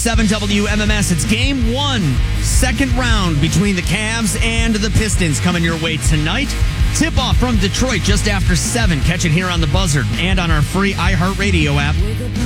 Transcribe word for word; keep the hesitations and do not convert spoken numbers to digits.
seven W M M S. It's game one, second round between the Cavs and the Pistons coming your way tonight. Tip-off from Detroit just after seven. Catch it here on the Buzzard and on our free iHeartRadio app.